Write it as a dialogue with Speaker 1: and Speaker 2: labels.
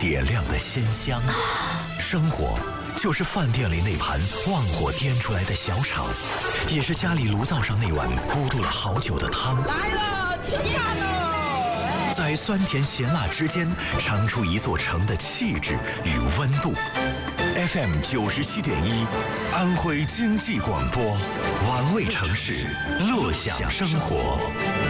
Speaker 1: 点亮的鲜香。生活就是饭店里那盘旺火颠出来的小炒，也是家里炉灶上那碗咕嘟了好久的汤。
Speaker 2: 来了，吃饭喽！
Speaker 1: 在酸甜咸辣之间，尝出一座城的气质与温度。FM 97.1，安徽经济广播，玩味城市，乐享生活。